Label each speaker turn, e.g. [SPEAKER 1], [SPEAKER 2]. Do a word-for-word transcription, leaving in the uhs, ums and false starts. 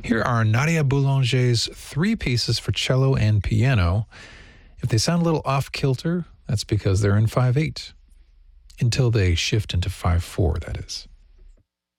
[SPEAKER 1] Here are Nadia Boulanger's three pieces for cello and piano. If they sound a little off-kilter, that's because they're in five eight. Until they shift into five four, that is.